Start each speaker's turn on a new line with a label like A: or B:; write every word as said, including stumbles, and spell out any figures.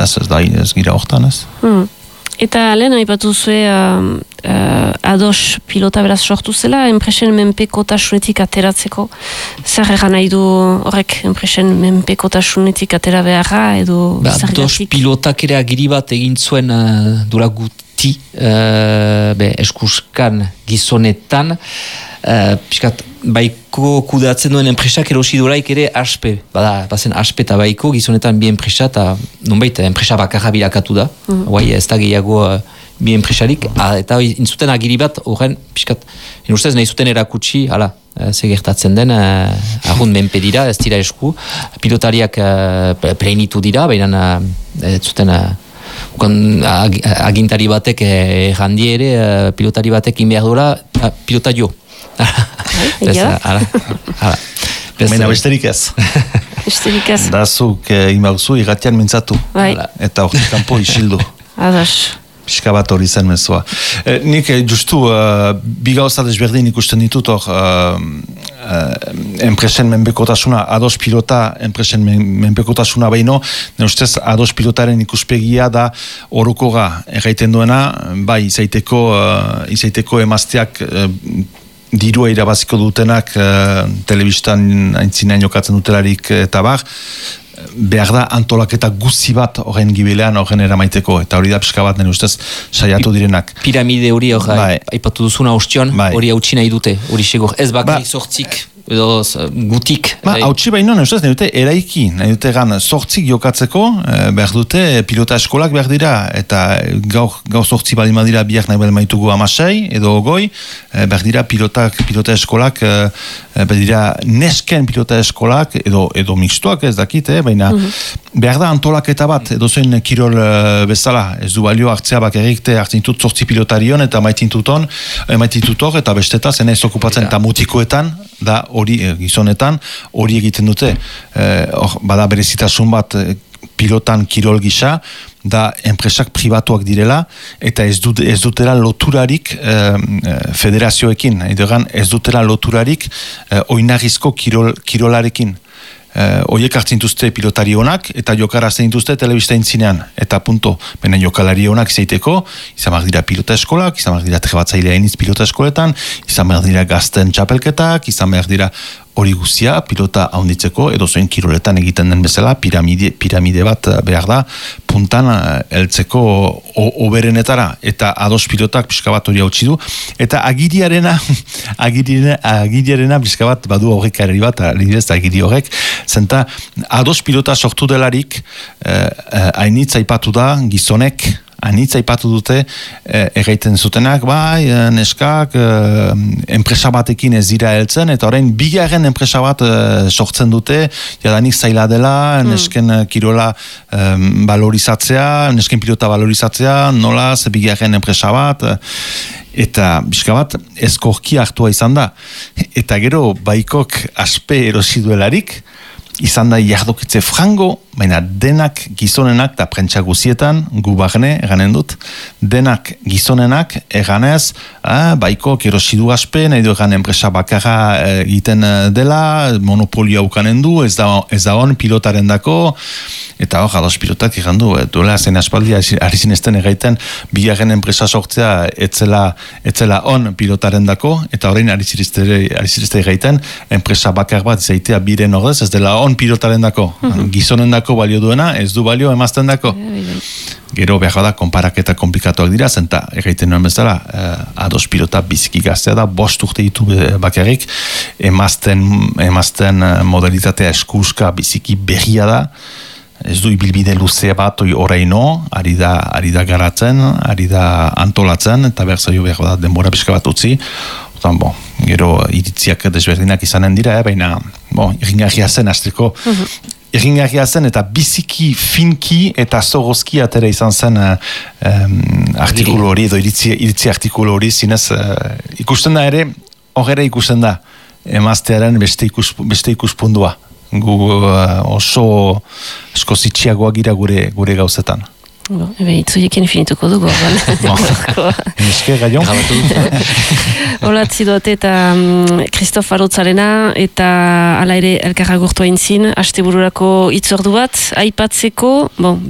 A: ez, ez da, ez gira hortan, ez.
B: Hmm. Eta lehen aipatu zue uh, uh, ados pilota beraz sortu zela, enpresen menpekotasunetik ateratzeko. Zer egan nahi du horrek enpresen menpekotasunetik atera beharra edo
C: ba, ados pilotak ere agiri bat egin zuen uh, duraguti uh, be, eskuskan gizonetan. Uh, piskat, baiko kudeatzen duen enpresak erosi dolaik ere aspe, bada, bazen aspe eta baiko gizonetan bi enpresa eta nonbait enpresa bakarra bilakatu da, mm. Guai, ez da gehiago uh, bi enpresarik, ah, eta intzuten agiri bat horren, piskat, inustez nahi zuten erakutsi, hala, uh, zegertatzen den, uh, arrun menpe dira, ez dira esku, pilotariak uh, pleinitu dira, baina uh, ez zuten... Uh, Ag, agintari batek errandi ere, uh, pilotari batek inbehar dola, uh, pilota jo.
A: Baina besterik ez.
B: Besterik ez.
A: Da zuk imauzu irratian mintzatu. Eta hortik kanpo isildu.
B: Adas.
A: Pixka bat hori zen mezua. E, nik justu uh, bi gauza desberdin ikusten ditut hor uh, uh, enpresen menpekotasuna, ados pilota enpresen men, menpekotasuna baino, ne ustez ados pilotaren ikuspegia da orokoga erraiten duena, bai izaiteko, uh, izaiteko emazteak uh, dirua irabaziko dutenak uh, telebistan aintzinean jokatzen dutelarik eta bar, behar da antolaketa guzi bat horren gibilean horren eramaiteko, eta hori da pixka bat nire ustez saiatu direnak.
C: Piramide hori hori, bai. Aipatu duzuna ostion, bai. Hori hautsi nahi dute, hori segor, ez bakari sortzik, edo gutik.
A: Ba, hautsi baino, nire ustez, nahi dute eraiki, nahi dute gan sortzik jokatzeko, eh, behar dute pilota eskolak behar dira, eta gaur, gaur sortzi bali madira biak nahi behar maitugu amasei, edo ogoi, eh, behar dira pilotak, pilota eskolak, eh, behar dira nesken pilota eskolak, edo, edo mixtuak ez dakit, eh, baina mm-hmm. behar da antolaketa bat, edo zen kirol uh, bezala, ez du balio hartzea bakerikte hartzintut sortzi pilotarion, eta maitintut maitintut eta besteta zen ez okupatzen, eta mutikoetan, da hori gizonetan, hori egiten dute, eh, or, bada berezitasun bat pilotan kirol gisa, da enpresak pribatuak direla, eta ez, dut, ez dutela loturarik eh, federazioekin, edogan ez dutela loturarik eh, oinarrizko kirol, kirolarekin. Uh, oiek hartzen duzte pilotari honak eta jokara hartzen dituzte telebista intzinean eta punto, baina jokalari honak izaiteko izan behar dira pilota eskolak, izan behar dira trebatzailea iniz pilota eskoletan, izan behar dira gazten txapelketak, izan behar dira hori guztia pilota haunditzeko edo zoen kiroletan egiten den bezala piramide, piramide bat behar da puntan heltzeko oberenetara eta ados pilotak pixka bat hori hautsi du eta agiriarena agiriarena, agiriarena pixka bat badu horrekarri bat adibidez agiri horrek zenta ados pilota sortu delarik hainitza eh, aipatu da gizonek anitza ipatu dute eh, erraiten zutenak, bai, neskak eh, enpresa batekin ez dira heltzen, eta orain bigarren enpresa bat eh, sortzen dute, jadanik zaila dela, mm. nesken kirola eh, valorizatzea, nesken pilota valorizatzea, nola, ze bigarren enpresa bat, eta bizka bat ezkorki hartua izan da. Eta gero baikok aspe erosi duelarik, izan da jardokitze frango, baina denak gizonenak eta prentsa guzietan, gu barne, eganen dut, denak gizonenak eganez, ah, baiko erosi du aspe, nahi du egan enpresa bakarra egiten dela, monopolio haukanen du, ez da, ez da on pilotaren dako, eta hor, ados pilotak egan du, duela zen aspaldia, ari zinezten egaiten, bigarren enpresa sortzea etzela, etzela on pilotaren dako, eta horrein ari zirizte egaiten, enpresa bakar bat zaitea biren ordez, ez dela on pilotaren dako, mm-hmm. gizonen dako balio duena, ez du balio emazten dako. Gero behar da, konparaketa komplikatuak dira, zenta egaiten nuen bezala, eh, ados pilota biziki gaztea da, bost urte ditu bakarrik, emazten, emazten modalitatea eskuska biziki berria da, ez du ibilbide luzea bat oraino, ari da, ari da garatzen, ari da antolatzen, eta behar zaio behar da denbora pixka bat utzi, otan, bo, gero iritziak desberdinak izanen dira, eh, baina, bo, irringarria zen, azteko, uh-huh. irringarria zen, eta biziki finki eta zogozki atera izan zen uh, um, artikulu hori, edo iritzi, iritzi artikulu hori, zinez, uh, ikusten da ere, horre ikusten da, emaztearen beste, ikus, beste ikuspundua. Gu uh, oso asko zitxiagoak gira gure, gure gauzetan.
B: Bo, ebe, itzuiekin finituko dugu.
A: Eske, gaion.
B: Olatzi dut eta Kristof um, Arotzarena eta ala ere elkarra gurtua intzin, haste bururako itzordu bat, aipatzeko, bon,